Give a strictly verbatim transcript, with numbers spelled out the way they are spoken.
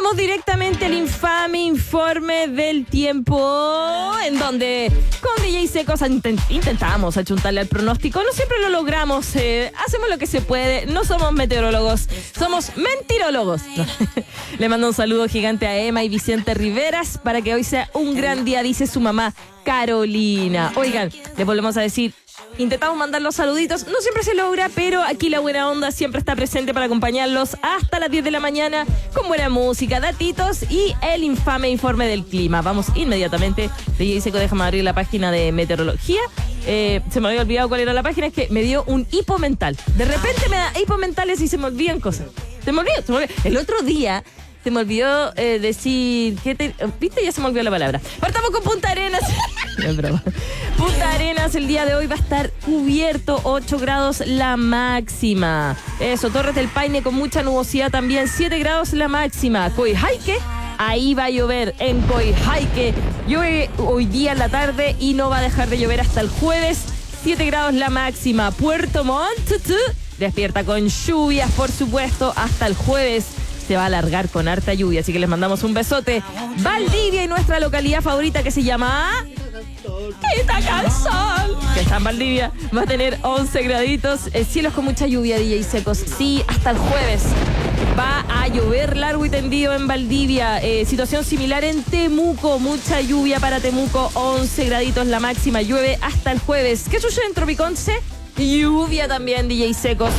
Vamos directamente al infame informe del tiempo, en donde con D J Secos intent- intentamos achuntarle al pronóstico. No siempre lo logramos, eh, hacemos lo que se puede. No somos meteorólogos, somos mentirólogos. No. Le mando un saludo gigante a Emma y Vicente Riveras para que hoy sea un gran día, dice su mamá Carolina. Oigan, les volvemos a decir, intentamos mandar los saluditos, no siempre se logra, pero aquí la buena onda siempre está presente para acompañarlos hasta las diez de la mañana con buena música, datitos y el infame informe del clima. Vamos inmediatamente. D J Seco, déjame abrir la página de meteorología. Eh, se me había olvidado cuál era la página, es que me dio un hipo mental. De repente me da hipo mentales y se me olvidan cosas. Se me olvidó, se me olvidó. El otro día se me olvidó eh, decir... ¿qué te, ¿Viste? Ya se me olvidó la palabra. Partamos con Punta Arenas. No es broma. Punta Arenas el día de hoy va a estar cubierto, ocho grados la máxima. Eso, Torres del Paine con mucha nubosidad también, siete grados la máxima. Coyhaique, ahí va a llover en Coyhaique. Llueve hoy día en la tarde y no va a dejar de llover hasta el jueves, siete grados la máxima. Puerto Montt despierta con lluvias, por supuesto, hasta el jueves. Se va a alargar con harta lluvia, así que les mandamos un besote. Valdivia y nuestra localidad favorita que se llama Quitacansol, que está en Valdivia, va a tener once graditos, eh, cielos con mucha lluvia, D J Secos. Sí, hasta el jueves va a llover largo y tendido en Valdivia. Eh, situación similar en Temuco, mucha lluvia para Temuco, once graditos la máxima, llueve hasta el jueves. ¿Qué sucede en Tropiconce? Lluvia también, D J Secos.